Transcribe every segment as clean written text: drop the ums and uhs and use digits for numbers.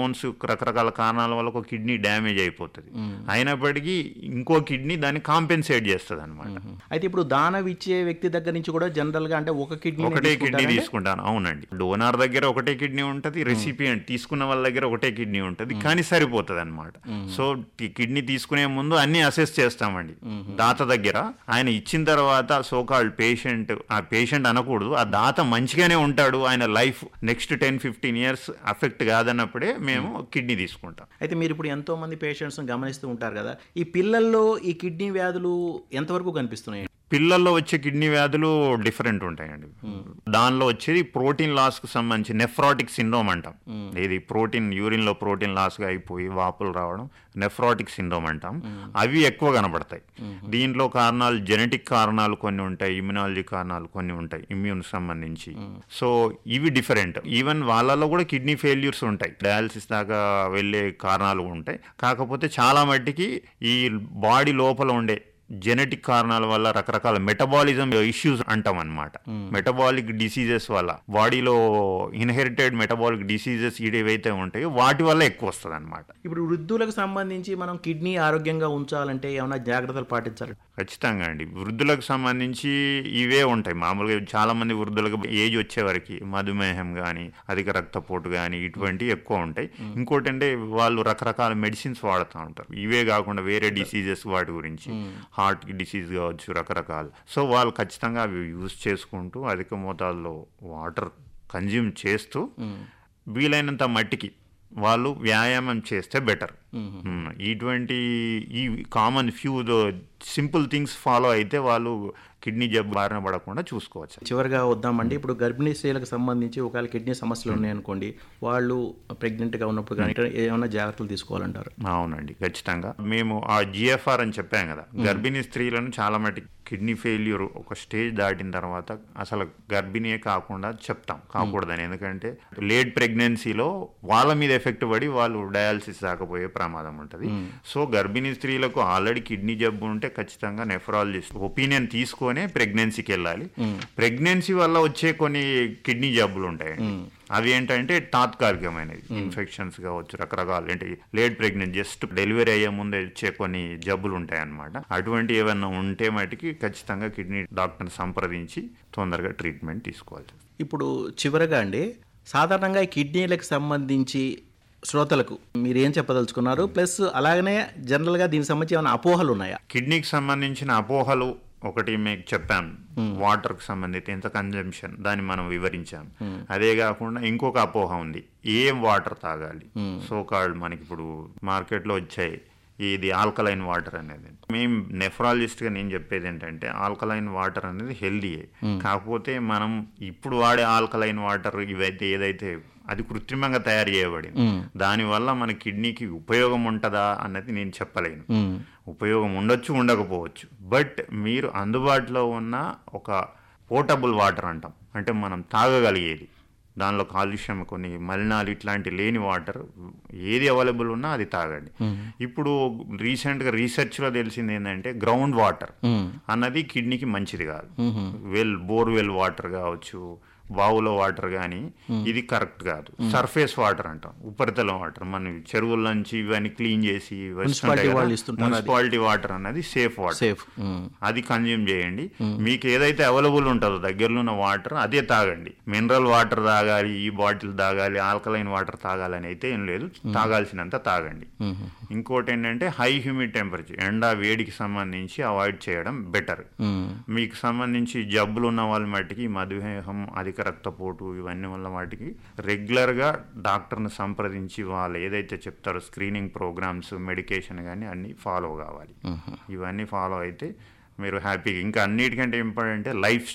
Stones రకరకాల కారణాల వల్ల ఒక కిడ్నీ డ్యామేజ్ అయిపోతుంది. అయినప్పటికీ ఇంకో కిడ్నీ దాన్ని కాంపెన్సేట్ చేస్తుంది అనమాట. అయితే ఇప్పుడు దానం ఇచ్చే వ్యక్తి దగ్గర నుంచి కూడా జనరల్ గా అంటే ఒకటే కిడ్నీ తీసుకుంటాను. అవునండి, డోనార్ దగ్గర ఒకటే కిడ్నీ ఉంటుంది, రెసిపియంట్ తీసుకున్న వాళ్ళ దగ్గర ఒకటే కిడ్నీ ఉంటుంది, కానీ సరిపోతుంది అనమాట. సో కిడ్నీ తీసుకునే ముందు అన్ని అసెస్ చేస్తామండి దాత దగ్గర. ఆయన ఇచ్చిన తర్వాత సోకాల్డ్ పేషెంట్ అనకూడదు, ఆ దాత మంచిగానే ఉంటాడు, ఆయన లైఫ్ నెక్స్ట్ 10-15 years అఫెక్ట్ కాదన్నప్పుడే మేము కిడ్నీ తీసుకుంటాం. అయితే మీరు ఇప్పుడు ఎంతో మంది పేషెంట్స్ గమనిస్తూ ఉంటారు కదా, ఈ పిల్లల్లో ఈ కిడ్నీ వ్యాధులు ఎంతవరకు కనిపిస్తున్నాయి? పిల్లల్లో వచ్చే కిడ్నీ వ్యాధులు డిఫరెంట్ ఉంటాయండి. దానిలో వచ్చేది ప్రోటీన్ లాస్ కు సంబంధించి నెఫ్రాటిక్ సిండ్రోమ్ అంటాం. ఇది యూరిన్ లో ప్రోటీన్ లాస్ గా అయిపోయి వాపులు రావడం నెఫ్రాటిక్ సిండ్రోమ్ అంటాం. అవి ఎక్కువ కనబడతాయి. దీంట్లో కారణాలు జెనెటిక్ కారణాలు కొన్ని ఉంటాయి, ఇమ్యునాలజీ కారణాలు కొన్ని ఉంటాయి, ఇమ్యూన్ సంబంధించి. సో ఇవి డిఫరెంట్. ఈవెన్ వాళ్ళలో కూడా కిడ్నీ ఫెయిల్యూర్స్ ఉంటాయి, డయాలసిస్ దాకా వెళ్ళే కారణాలు ఉంటాయి. కాకపోతే చాలా మట్టికి ఈ బాడీ లోపల ఉండే జెనెటిక్ కారణాల వల్ల రకరకాల మెటబాలిజం ఇష్యూస్ అంటాం అనమాట. మెటబాలిక్ డిసీజెస్ వల్ల బాడీలో ఇన్హెరిటెడ్ మెటబాలిక్ డిసీజెస్ ఏవైతే ఉంటాయో వాటి వల్ల ఎక్కువ వస్తుంది అనమాట. ఇప్పుడు వృద్ధులకు సంబంధించి మనం కిడ్నీ ఆరోగ్యంగా ఉంచాలంటే ఏమైనా జాగ్రత్తలు పాటించాలి? ఖచ్చితంగా అండి. వృద్ధులకు సంబంధించి ఇవే ఉంటాయి. మామూలుగా చాలా మంది వృద్ధులకు ఏజ్ వచ్చేవరకు మధుమేహం కానీ అధిక రక్తపోటు కానీ ఇటువంటివి ఎక్కువ ఉంటాయి. ఇంకోటి అంటే వాళ్ళు రకరకాల మెడిసిన్స్ వాడుతూ ఉంటారు. ఇవే కాకుండా వేరే డిసీజెస్ వాటి గురించి, హార్ట్ డిసీజ్ కావచ్చు, రకరకాలు. సో వాళ్ళు ఖచ్చితంగా అవి యూజ్ చేసుకుంటూ అధిక మోతాదులో వాటర్ కన్జ్యూమ్ చేస్తూ వీలైనంత మట్టికి వాళ్ళు వ్యాయామం చేస్తే బెటర్. ఇటువంటి ఈ common few simple things follow అయితే వాళ్ళు కిడ్నీ జబ్బు బారిన పడకుండా చూసుకోవచ్చు. చివరిగా వద్దామండి, ఇప్పుడు గర్భిణీ స్త్రీలకు సంబంధించి ఒకవేళ కిడ్నీ సమస్యలు ఉన్నాయనుకోండి, వాళ్ళు ప్రెగ్నెంట్గా ఉన్నప్పుడు కానీ ఏమైనా జాగ్రత్తలు తీసుకోవాలంటారు? అవునండి, ఖచ్చితంగా. మేము ఆ GFR అని చెప్పాం కదా, గర్భిణీ స్త్రీలను చాలా మటుకు కిడ్నీ ఫెయిల్యూర్ ఒక స్టేజ్ దాటిన తర్వాత అసలు గర్భిణీయే కాకుండా చెప్తాం, కాకూడదని. ఎందుకంటే లేట్ ప్రెగ్నెన్సీలో వాళ్ళ మీద ఎఫెక్ట్ పడి వాళ్ళు డయాలసిస్ రాకపోయే ప్రమాదం ఉంటుంది. సో గర్భిణీ స్త్రీలకు ఆల్రెడీ కిడ్నీ జబ్బు ఉంటే ఖచ్చితంగా నెఫ్రాలజిస్ట్ ఒపీనియన్ తీసుకొనే ప్రెగ్నెన్సీకి వెళ్ళాలి. ప్రెగ్నెన్సీ వల్ల వచ్చే కొన్ని కిడ్నీ జబ్బులు ఉంటాయండి. అవి ఏంటంటే తాత్కాలికమైనవి, ఇన్ఫెక్షన్స్ కావచ్చు, రకరకాలు. అంటే లేట్ ప్రెగ్నెంట్ జస్ట్ డెలివరీ అయ్యే ముందే వచ్చే కొన్ని జబ్బులు ఉంటాయి అన్నమాట. అటువంటి ఏమన్నా ఉంటే మటుకి ఖచ్చితంగా కిడ్నీ డాక్టర్ని సంప్రదించి తొందరగా ట్రీట్మెంట్ తీసుకోవాలి. ఇప్పుడు చివరగా అండి, సాధారణంగా ఈ కిడ్నీలకు సంబంధించి శ్రోతలకు మీరు ఏం చెప్పదలుచుకున్నారు? ప్లస్ అలాగనే జనరల్గా దీనికి సంబంధించి ఏమైనా అపోహలు ఉన్నాయా? కిడ్నీకి సంబంధించిన అపోహలు ఒకటి మీకు చెప్పాను, వాటర్కి సంబంధించి ఎంత కన్జంప్షన్, దాన్ని మనం వివరించాం. అదే కాకుండా ఇంకొక అపోహ ఉంది, ఏం వాటర్ తాగాలి. సో కాల్డ్ మనకి ఇప్పుడు మార్కెట్లో వచ్చాయి ఇది ఆల్కలైన్ వాటర్ అనేది. మేము నెఫ్రాలజిస్ట్గా నేను చెప్పేది ఏంటంటే ఆల్కలైన్ వాటర్ అనేది హెల్దీయే. కాకపోతే మనం ఇప్పుడు వాడే ఆల్కలైన్ వాటర్ ఏదైతే అది కృత్రిమంగా తయారు చేయబడింది, దానివల్ల మన కిడ్నీకి ఉపయోగం ఉంటుందా అన్నది నేను చెప్పలేను. ఉపయోగం ఉండొచ్చు, ఉండకపోవచ్చు. బట్ మీరు అందుబాటులో ఉన్న ఒక పోర్టబుల్ వాటర్ అంటాం, అంటే మనం తాగగలిగేది, దానిలో కాలుష్యం కొన్ని మలినాలు ఇట్లాంటి లేని వాటర్ ఏది అవైలబుల్ ఉన్నా అది తాగండి. ఇప్పుడు రీసెంట్గా రీసెర్చ్లో తెలిసింది ఏంటంటే గ్రౌండ్ వాటర్ అన్నది కిడ్నీకి మంచిది కాదు. బోర్వెల్ వాటర్ కావచ్చు, బావులో వాటర్ కానీ ఇది కరెక్ట్ కాదు. సర్ఫేస్ వాటర్ అంటాం, ఉపరితల వాటర్, మన చెరువుల నుంచి ఇవన్నీ క్లీన్ చేసి మున్సిపాలిటీ వాటర్ అన్నది సేఫ్ వాటర్, అది కన్జ్యూమ్ చేయండి. మీకు ఏదైతే అవైలబుల్ ఉంటుందో దగ్గరలో ఉన్న వాటర్ అదే తాగండి. మినరల్ వాటర్ తాగాలి, ఈ బాటిల్ తాగాలి, ఆల్కలైన్ వాటర్ తాగాలని అయితే ఏం లేదు, తాగాల్సినంత తాగండి. ఇంకోటి ఏంటంటే హై హ్యూమిడ్ టెంపరేచర్, ఎండ వేడికి సంబంధించి అవాయిడ్ చేయడం బెటర్. మీకు సంబంధించి జబ్బులు ఉన్న వాళ్ళ మట్టికి మధుమేహం, అధిక రక్తపోటు ఇవన్నీ వల్ల వాటికి రెగ్యులర్గా డాక్టర్ని సంప్రదించి వాళ్ళు ఏదైతే చెప్తారో స్క్రీనింగ్ ప్రోగ్రామ్స్, మెడికేషన్ కానీ అన్నీ ఫాలో కావాలి. ఇవన్నీ ఫాలో అయితే మీరు హ్యాపీగా. ఇంకా అన్నిటికంటే ఇంపార్టెంట్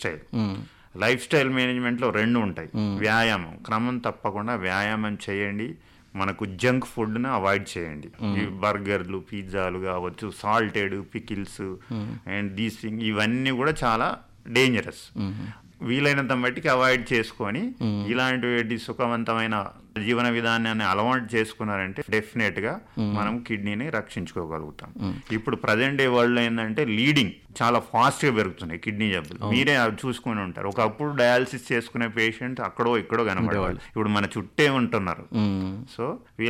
లైఫ్ స్టైల్ మేనేజ్మెంట్లో 2 ఉంటాయి. వ్యాయామం, క్రమం తప్పకుండా వ్యాయామం చేయండి. మనకు జంక్ ఫుడ్ను అవాయిడ్ చేయండి. ఈ బర్గర్లు, పిజ్జాలు కావచ్చు, salted pickles and these thing ఇవన్నీ కూడా చాలా డేంజరస్. వీలైనంత మట్టికి అవాయిడ్ చేసుకొని ఇలాంటి సుఖవంతమైన జీవన విధానాన్ని అలవాటు చేసుకున్నారంటే డెఫినెట్గా మనం కిడ్నీని రక్షించుకోగలుగుతాం. ఇప్పుడు ప్రజెంట్ డే వరల్డ్ ఏంటంటే లీడింగ్ చాలా ఫాస్ట్గా పెరుగుతున్నాయి కిడ్నీ జబ్బులు. మీరే చూసుకుని ఉంటారు, ఒకప్పుడు డయాలసిస్ చేసుకునే పేషెంట్ అక్కడో ఇక్కడో కనబడేవాళ్ళు, ఇప్పుడు మన చుట్టే ఉంటున్నారు. సో